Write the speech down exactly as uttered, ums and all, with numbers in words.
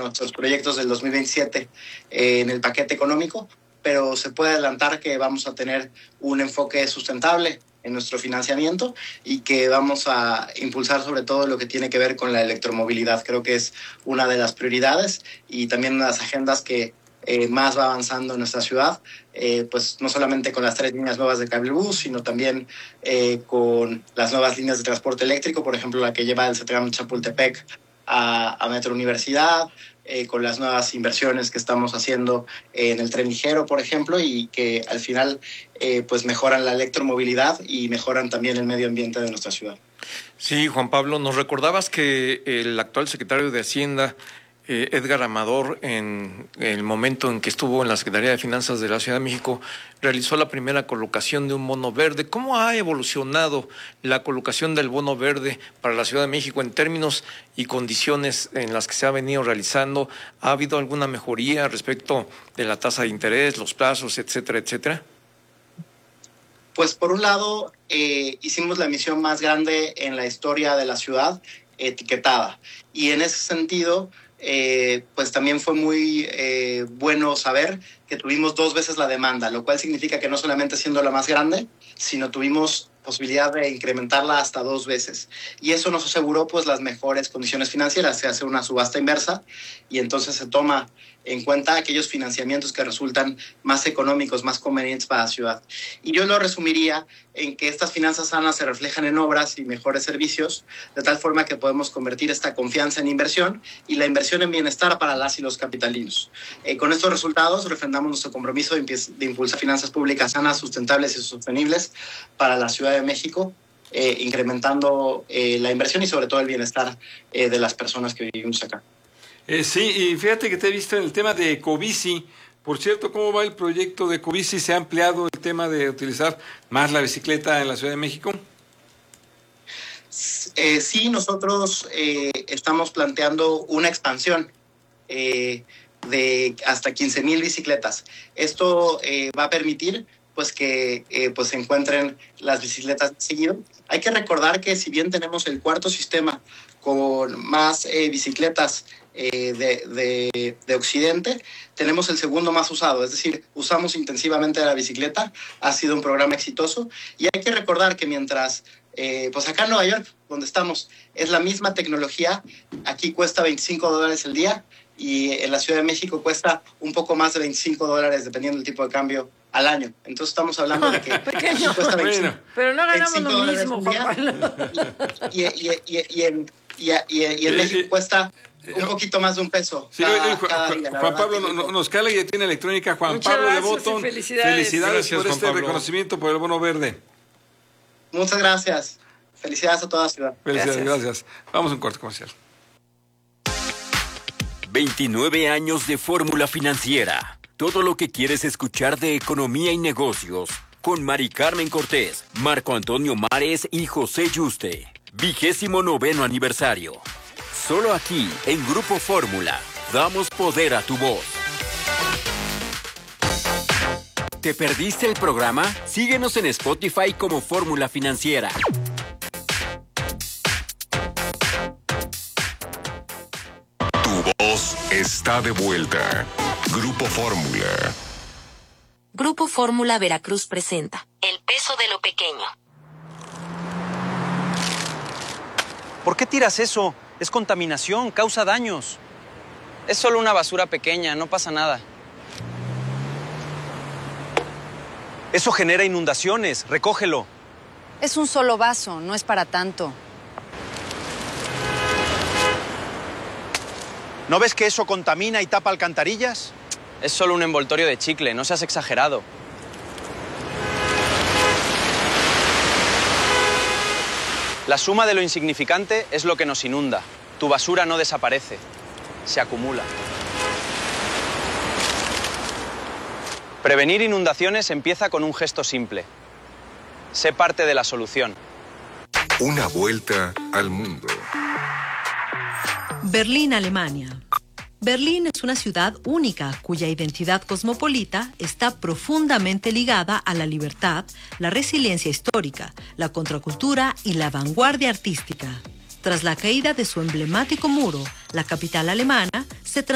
nuestros proyectos del dos mil veintisiete eh, en el paquete económico, pero se puede adelantar que vamos a tener un enfoque sustentable en nuestro financiamiento y que vamos a impulsar sobre todo lo que tiene que ver con la electromovilidad. Creo que es una de las prioridades y también una de las agendas que eh, más va avanzando en nuestra ciudad, eh, pues no solamente con las tres líneas nuevas de cablebús, sino también eh, con las nuevas líneas de transporte eléctrico, por ejemplo, la que lleva del CETRAM Chapultepec a, a Metro Universidad, Eh, con las nuevas inversiones que estamos haciendo en el tren ligero, por ejemplo, y que al final eh, pues mejoran la electromovilidad y mejoran también el medio ambiente de nuestra ciudad. Sí, Juan Pablo, nos recordabas que el actual secretario de Hacienda, eh, Edgar Amador, en el momento en que estuvo en la Secretaría de Finanzas de la Ciudad de México, realizó la primera colocación de un bono verde. ¿Cómo ha evolucionado la colocación del bono verde para la Ciudad de México en términos y condiciones en las que se ha venido realizando? ¿Ha habido alguna mejoría respecto de la tasa de interés, los plazos, etcétera, etcétera? Pues por un lado, eh, hicimos la emisión más grande en la historia de la ciudad, etiquetada. Y en ese sentido, eh, pues también fue muy eh, bueno saber que tuvimos dos veces la demanda, lo cual significa que no solamente siendo la más grande, sino tuvimos posibilidad de incrementarla hasta dos veces. Y eso nos aseguró pues las mejores condiciones financieras. Se hace una subasta inversa y entonces se toma en cuenta aquellos financiamientos que resultan más económicos, más convenientes para la ciudad. Y yo lo resumiría en que estas finanzas sanas se reflejan en obras y mejores servicios, de tal forma que podemos convertir esta confianza en inversión y la inversión en bienestar para las y los capitalinos. Eh, con estos resultados refrendamos nuestro compromiso de, de impulsar finanzas públicas sanas, sustentables y sostenibles para la Ciudad de México, eh, incrementando eh, la inversión y sobre todo el bienestar eh, de las personas que vivimos acá. Eh, sí, y fíjate que te he visto en el tema de Ecobici. Por cierto, ¿cómo va el proyecto de Ecobici? ¿Se ha ampliado el tema de utilizar más la bicicleta en la Ciudad de México? Eh, sí, nosotros eh, estamos planteando una expansión eh, de hasta quince mil bicicletas. Esto eh, va a permitir pues que eh, pues se encuentren las bicicletas seguido. Hay que recordar que si bien tenemos el cuarto sistema con más eh, bicicletas eh, de, de, de Occidente, tenemos el segundo más usado, es decir, usamos intensivamente la bicicleta, ha sido un programa exitoso y hay que recordar que mientras, eh, pues acá en Nueva York, donde estamos, es la misma tecnología, aquí cuesta veinticinco dólares el día y en la Ciudad de México cuesta un poco más de veinticinco dólares dependiendo del tipo de cambio al año. Entonces estamos hablando de que Pequeño, cuesta veinticinco, pero no ganamos lo mismo, Juan Pablo. Y, y, y, y, y en, y, y, y en México cuesta un poquito más de un peso. Sí, cada, eh, Juan, cada día, Juan Pablo no, no, nos cala y tiene electrónica. Juan Muchas Pablo de gracias Botton, y felicidades, felicidades gracias, por Juan este Pablo. reconocimiento por el bono verde. Muchas gracias. Felicidades a toda la ciudad. Felicidades, Gracias. gracias. Vamos a un corte comercial. veintinueve años de fórmula financiera. Todo lo que quieres escuchar de economía y negocios. Con Mari Carmen Cortés, Marco Antonio Mares y José Yuste. Vigésimo noveno aniversario. Solo aquí, en Grupo Fórmula, damos poder a tu voz. ¿Te perdiste el programa? Síguenos en Spotify como Fórmula Financiera. Tu voz está de vuelta. Grupo Fórmula. Grupo Fórmula Veracruz presenta El peso de lo pequeño. ¿Por qué tiras eso? Es contaminación, causa daños. Es solo una basura pequeña, no pasa nada. Eso genera inundaciones, recógelo. Es un solo vaso, no es para tanto. ¿No ves que eso contamina y tapa alcantarillas? Es solo un envoltorio de chicle, no seas exagerado. La suma de lo insignificante es lo que nos inunda. Tu basura no desaparece, se acumula. Prevenir inundaciones empieza con un gesto simple. Sé parte de la solución. Una vuelta al mundo. Berlín, Alemania. Berlín es una ciudad única cuya identidad cosmopolita está profundamente ligada a la libertad, la resiliencia histórica, la contracultura y la vanguardia artística. Tras la caída de su emblemático muro, la capital alemana se